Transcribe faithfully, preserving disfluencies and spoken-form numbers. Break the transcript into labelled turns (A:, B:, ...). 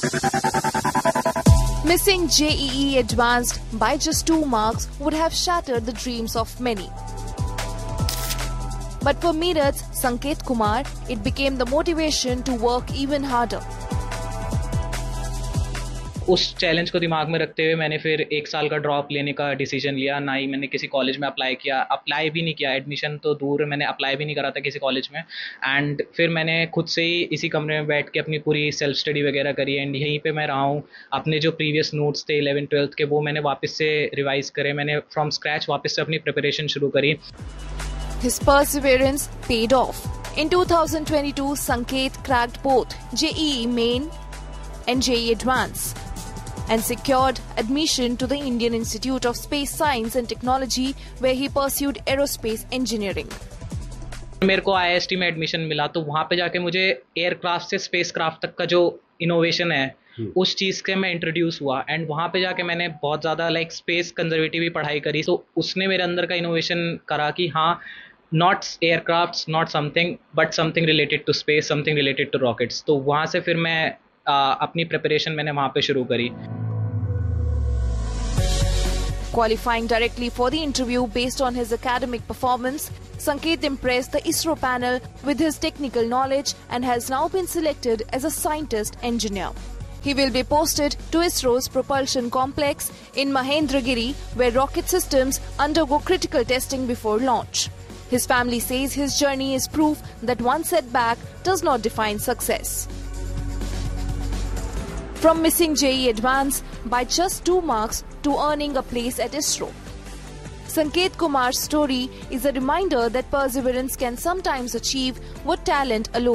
A: Missing J E E Advanced by just two marks would have shattered the dreams of many. But for Meerut's Sanket Kumar, it became the motivation to work even harder.
B: उस challenge को दिमाग में रखते हुए मैंने फिर एक साल का ड्रॉप लेने का डिसीजन लिया। ना ही मैंने किसी कॉलेज में अप्लाई किया, अप्लाई भी नहीं किया, एडमिशन तो दूर, मैंने अप्लाई भी नहीं करा था किसी कॉलेज में। एंड फिर मैंने खुद से ही इसी कमरे में बैठ के अपनी पूरी सेल्फ स्टडी वगैरह करी। एंड यहीं पे मैं रहा हूँ। अपने जो प्रीवियस नोट्स थे इलेवन ट्वेल्थ के, वो मैंने वापस से रिवाइज करे। मैंने फ्रॉम स्क्रैच वापस से अपनी प्रिपरेशन शुरू करी।
A: His perseverance paid off. In two thousand twenty-two, Sanket cracked both J E E Main and J E E Advanced and secured admission to the Indian Institute of Space Science and Technology, where he pursued aerospace engineering.
B: मेरे को I S T में admission मिला, तो वहाँ पे जाके मुझे aircraft से स्पेसक्राफ्ट तक का जो इनोवेशन है उस चीज़ के मैं इंट्रोड्यूस हुआ। एंड वहाँ पे जाके मैंने बहुत ज़्यादा लाइक स्पेस कंजर्वेटिव पढ़ाई करी। तो उसने मेरे अंदर का इनोवेशन करा कि हाँ, not aircraft, not something, but something related to space, something related to rockets. तो वहाँ से फिर मैं आ, अपनी प्रिपरेशन मैंने वहाँ पे शुरू करी।
A: Qualifying directly for the interview based on his academic performance, Sanket impressed the ISRO panel with his technical knowledge and has now been selected as a scientist engineer. He will be posted to ISRO's propulsion complex in Mahendragiri, where rocket systems undergo critical testing before launch. His family says his journey is proof that one setback does not define success. From missing J E E Advanced by just two marks to earning a place at ISRO, Sanket Kumar's story is a reminder that perseverance can sometimes achieve what talent alone